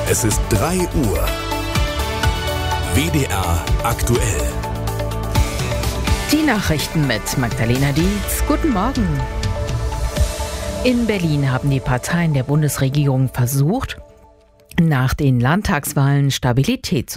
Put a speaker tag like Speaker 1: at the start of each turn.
Speaker 1: Es ist 3 Uhr. WDR aktuell.
Speaker 2: Die Nachrichten mit Magdalena Dietz. Guten Morgen. In Berlin haben die Parteien der Bundesregierung versucht, nach den Landtagswahlen Stabilität zu